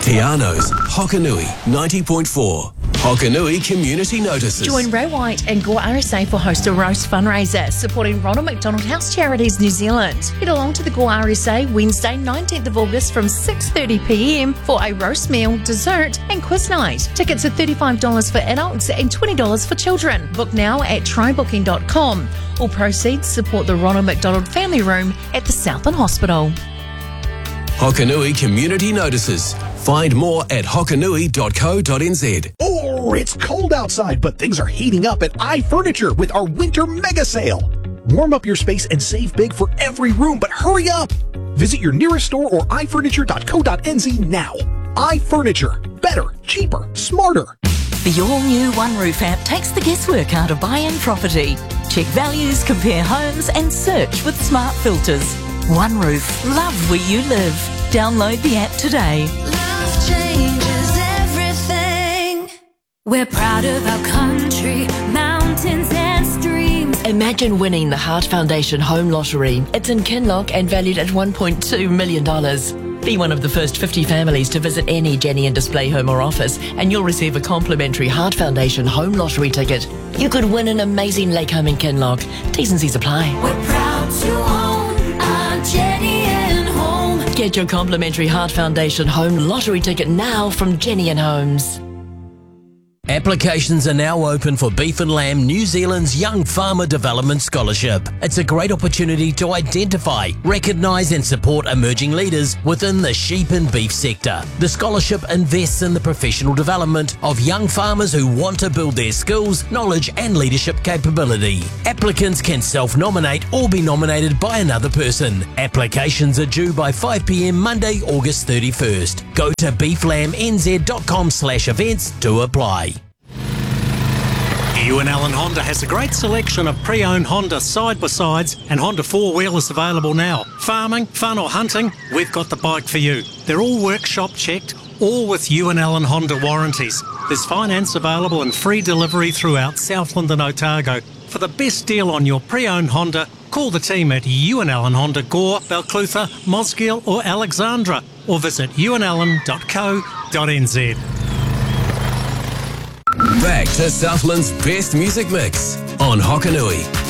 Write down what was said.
Tiano's Hokanui 90.4. Hokanui Community Notices. Join Ray White and Gore RSA for Host a Roast fundraiser, supporting Ronald McDonald House Charities New Zealand. Head along to the Gore RSA Wednesday 19th of August from 6:30pm for a roast meal, dessert and quiz night. Tickets are $35 for adults and $20 for children. Book now at trybooking.com. All proceeds support the Ronald McDonald Family Room at the Southland Hospital. Hokanui Community Notices. Find more at hokanui.co.nz. Oh, it's cold outside, but things are heating up at iFurniture with our winter mega sale. Warm up your space and save big for every room, but hurry up. Visit your nearest store or ifurniture.co.nz now. iFurniture. Better, cheaper, smarter. The all-new OneRoof app takes the guesswork out of buying property. Check values, compare homes and search with smart filters. OneRoof. Love where you live. Download the app today. Love changes everything. We're proud of our country, mountains and streams. Imagine winning the Heart Foundation Home Lottery. It's in Kinloch and valued at $1.2 million. Be one of the first 50 families to visit any Jenny and Display home or office, and you'll receive a complimentary Heart Foundation Home Lottery ticket. You could win an amazing lake home in Kinloch. T's and C's apply. We're proud to own our Jenny and Home. Get your complimentary Heart Foundation Home Lottery ticket now from Jenny and Homes. Applications are now open for Beef and Lamb New Zealand's Young Farmer Development Scholarship. It's a great opportunity to identify, recognise and support emerging leaders within the sheep and beef sector. The scholarship invests in the professional development of young farmers who want to build their skills, knowledge and leadership capability. Applicants can self-nominate or be nominated by another person. Applications are due by 5pm Monday, August 31st. Go to beeflambnz.com/events to apply. Ewan Allen Honda has a great selection of pre-owned Honda side-by-sides and Honda four-wheelers available now. Farming, fun or hunting, we've got the bike for you. They're all workshop checked, all with Ewan Allen Honda warranties. There's finance available and free delivery throughout Southland and Otago. For the best deal on your pre-owned Honda, call the team at Ewan Allen Honda Gore, Balclutha, Mosgiel or Alexandra, or visit ewanallen.co.nz. Back to Southland's best music mix on Hokanui.